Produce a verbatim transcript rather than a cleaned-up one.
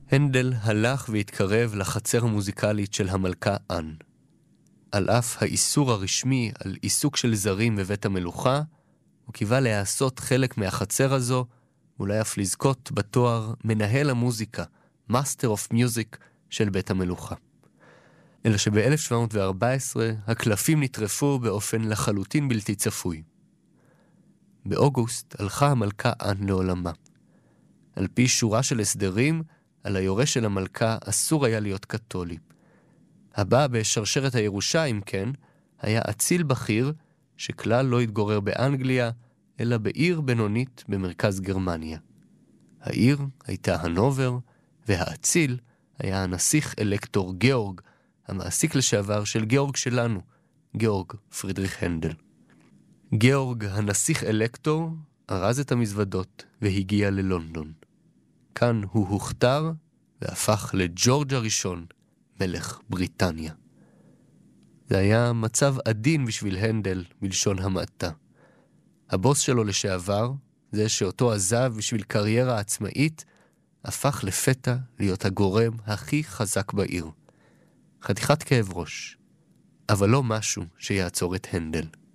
הנדל הלך והתקרב לחצר המוזיקלית של המלכה אן. על אף האיסור הרשמי על עיסוק של זרים בבית המלוכה, הוא קיווה להעשות חלק מהחצר הזו, אולי אף לזכות בתואר מנהל המוזיקה, Master of Music של בית המלוכה. אלא שב-אלף שבע מאות וארבע עשרה הקלפים נטרפו באופן לחלוטין בלתי צפוי. באוגוסט הלכה המלכה אן לעולמה. על פי שורה של הסדרים, על היורש של המלכה אסור היה להיות קתולי. הבא בשרשרת הירושה, אם כן, היה אציל בכיר שכלל לא התגורר באנגליה, אלא בעיר בינונית במרכז גרמניה. העיר הייתה הנובר, והאציל היה הנסיך אלקטור גאורג, המעסיק לשעבר של גאורג שלנו, גאורג פרידריך הנדל. גאורג הנסיך אלקטור ארז את המזוודות והגיע ללונדון. כאן הוא הוכתר והפך לג'ורג' הראשון, מלך בריטניה. זה היה מצב עדין בשביל הנדל בלשון המעטה. הבוס שלו לשעבר, זה שאותו עזב בשביל קריירה עצמאית, הפך לפתע להיות הגורם הכי חזק בעיר. חתיכת כאב ראש, אבל לא משהו שיעצור את הנדל.